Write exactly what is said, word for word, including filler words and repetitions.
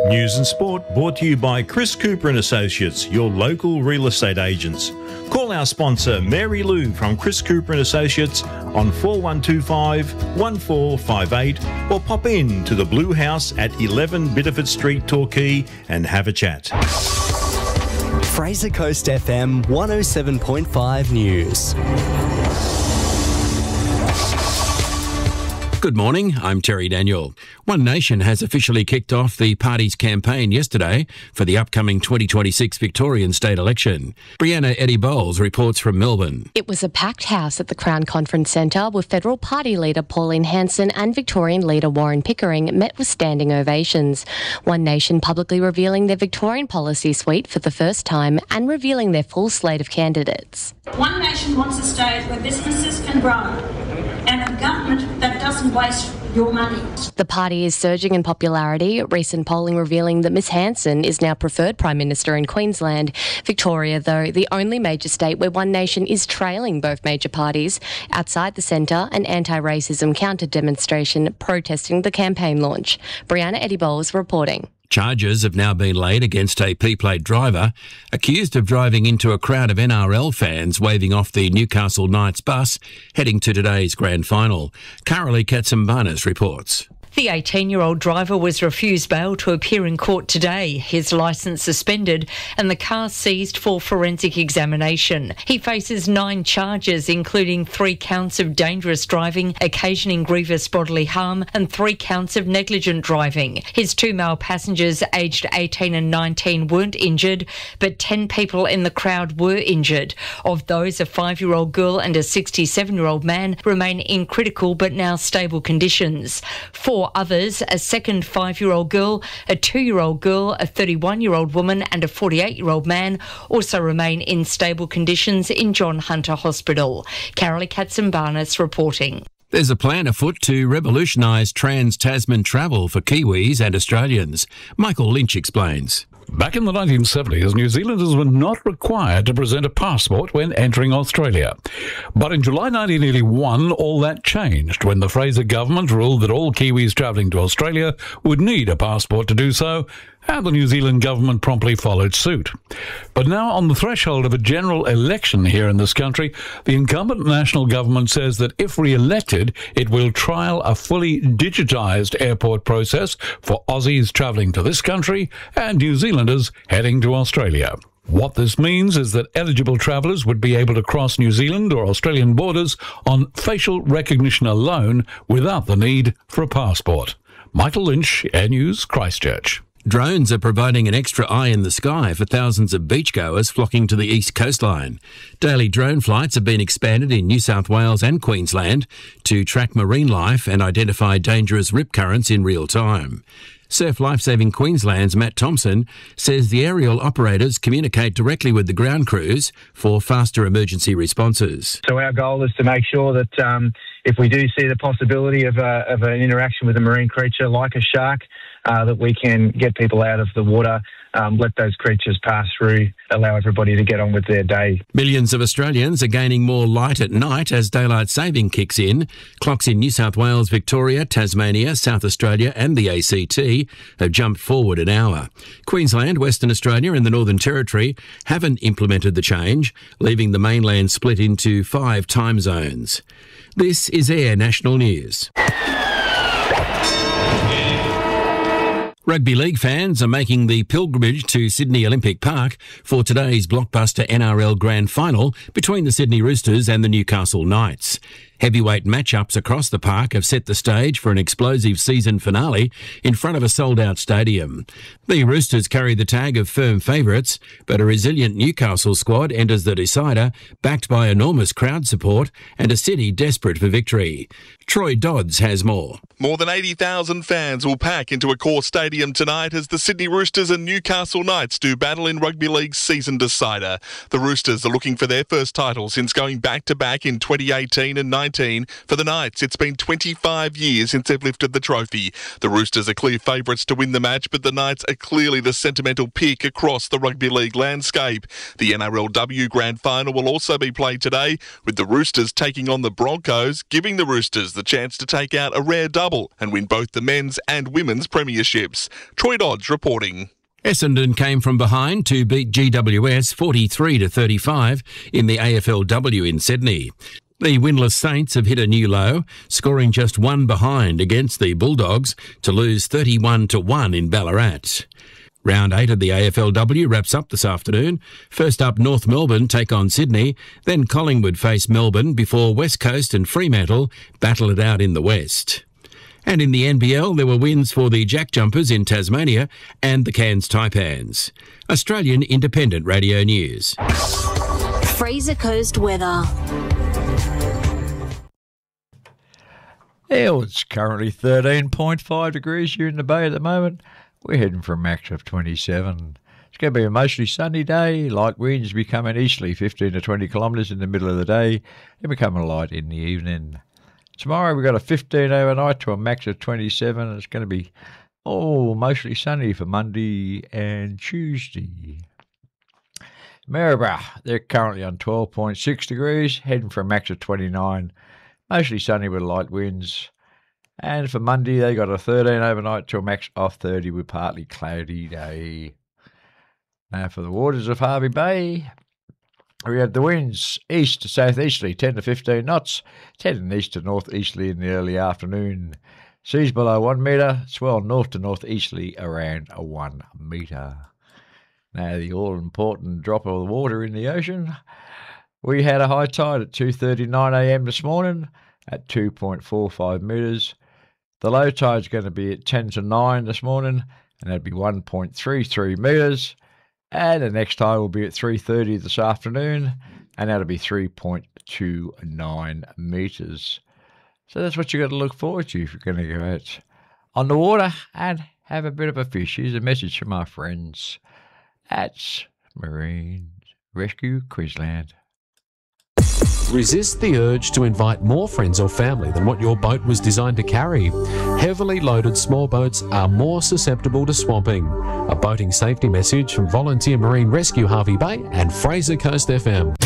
News and sport brought to you by Chris Cooper and Associates, your local real estate agents. Call our sponsor Mary Lou from Chris Cooper and Associates on four one two five, one four five eight or pop in to the Blue House at eleven Bitterford Street, Torquay and have a chat. Fraser Coast F M one oh seven point five News. Good morning, I'm Terry Daniel. One Nation has officially kicked off the party's campaign yesterday for the upcoming twenty twenty-six Victorian state election. Brianna Eddie Bowles reports from Melbourne. It was a packed house at the Crown Conference Centre with Federal Party leader Pauline Hanson and Victorian leader Warren Pickering met with standing ovations. One Nation publicly revealing their Victorian policy suite for the first time and revealing their full slate of candidates. One Nation wants a state where businesses can grow and a government that doesn't waste your money. The party is surging in popularity, recent polling revealing that Miss Hanson is now preferred Prime Minister in Queensland. Victoria, though, the only major state where One Nation is trailing both major parties. Outside the centre, an anti-racism counter-demonstration protesting the campaign launch. Brianna Eddie Bowles reporting. Charges have now been laid against a P-plate driver accused of driving into a crowd of N R L fans waving off the Newcastle Knights bus heading to today's grand final. Carolee Katsimbanis reports. The eighteen-year-old driver was refused bail to appear in court today, his licence suspended and the car seized for forensic examination. He faces nine charges, including three counts of dangerous driving, occasioning grievous bodily harm, and three counts of negligent driving. His two male passengers, aged eighteen and nineteen, weren't injured, but ten people in the crowd were injured. Of those, a five-year-old girl and a sixty-seven-year-old man remain in critical but now stable conditions. Four others, a second five-year-old girl, a two-year-old girl, a thirty-one-year-old woman and a forty-eight-year-old man also remain in stable conditions in John Hunter Hospital. Carolee Katsimbanis reporting. There's a plan afoot to revolutionise trans-Tasman travel for Kiwis and Australians. Michael Lynch explains. Back in the nineteen seventies, New Zealanders were not required to present a passport when entering Australia. But in July nineteen eighty-one, all that changed when the Fraser government ruled that all Kiwis travelling to Australia would need a passport to do so, and the New Zealand government promptly followed suit. But now, on the threshold of a general election here in this country, the incumbent national government says that if re-elected, it will trial a fully digitised airport process for Aussies travelling to this country and New Zealanders heading to Australia. What this means is that eligible travellers would be able to cross New Zealand or Australian borders on facial recognition alone without the need for a passport. Michael Lynch, Air News, Christchurch. Drones are providing an extra eye in the sky for thousands of beachgoers flocking to the east coastline. Daily drone flights have been expanded in New South Wales and Queensland to track marine life and identify dangerous rip currents in real time. Surf Lifesaving Queensland's Matt Thompson says the aerial operators communicate directly with the ground crews for faster emergency responses. So our goal is to make sure that um, if we do see the possibility of, a, of an interaction with a marine creature like a shark, uh, that we can get people out of the water, um, let those creatures pass through, allow everybody to get on with their day. Millions of Australians are gaining more light at night as daylight saving kicks in. Clocks in New South Wales, Victoria, Tasmania, South Australia and the A C T have jumped forward an hour. Queensland, Western Australia and the Northern Territory haven't implemented the change, leaving the mainland split into five time zones. This is Air National News. Rugby league fans are making the pilgrimage to Sydney Olympic Park for today's blockbuster N R L Grand Final between the Sydney Roosters and the Newcastle Knights. Heavyweight matchups across the park have set the stage for an explosive season finale in front of a sold-out stadium. The Roosters carry the tag of firm favourites, but a resilient Newcastle squad enters the decider, backed by enormous crowd support and a city desperate for victory. Troy Dodds has more. More than eighty thousand fans will pack into Accor Stadium tonight as the Sydney Roosters and Newcastle Knights do battle in Rugby League's season decider. The Roosters are looking for their first title since going back-to-back in twenty eighteen and nineteen nineteen. For the Knights, it's been twenty-five years since they've lifted the trophy. The Roosters are clear favourites to win the match, but the Knights are clearly the sentimental pick across the rugby league landscape. The N R L W Grand Final will also be played today, with the Roosters taking on the Broncos, giving the Roosters the chance to take out a rare double and win both the men's and women's premierships. Troy Dodds reporting. Essendon came from behind to beat G W S forty-three to thirty-five in the A F L W in Sydney. The winless Saints have hit a new low, scoring just one behind against the Bulldogs to lose thirty-one to one in Ballarat. Round eight of the A F L W wraps up this afternoon. First up, North Melbourne take on Sydney, then Collingwood face Melbourne before West Coast and Fremantle battle it out in the West. And in the N B L, there were wins for the Jack Jumpers in Tasmania and the Cairns Taipans. Australian Independent Radio News. Fraser Coast weather. Yeah, it's currently thirteen point five degrees here in the Bay at the moment. We're heading for a max of twenty-seven. It's going to be a mostly sunny day. Light winds becoming easterly, fifteen to twenty kilometres in the middle of the day, and becoming light in the evening. Tomorrow we've got a fifteen overnight to a max of twenty-seven. It's going to be oh mostly sunny for Monday and Tuesday. Maryborough, they're currently on twelve point six degrees, heading for a max of twenty-nine. Mostly sunny with light winds. And for Monday, they got a thirteen overnight to a max of thirty with partly cloudy day. Now for the waters of Hervey Bay, we had the winds east to southeasterly, ten to fifteen knots, heading east to northeasterly in the early afternoon. Seas below one metre, swell north to northeasterly around a one metre. Now the all-important drop of the water in the ocean. We had a high tide at two thirty-nine a m this morning at two point four five metres. The low tide's going to be at ten to nine this morning, and that'd be one point three three metres. And the next tide will be at three thirty this afternoon, and that'll be three point two nine metres. So that's what you've got to look forward to if you're going to go out on the water and have a bit of a fish. Here's a message from our friends at Marine Rescue Queensland. Resist the urge to invite more friends or family than what your boat was designed to carry. Heavily loaded small boats are more susceptible to swamping. A boating safety message from Volunteer Marine Rescue Hervey Bay and Fraser Coast F M.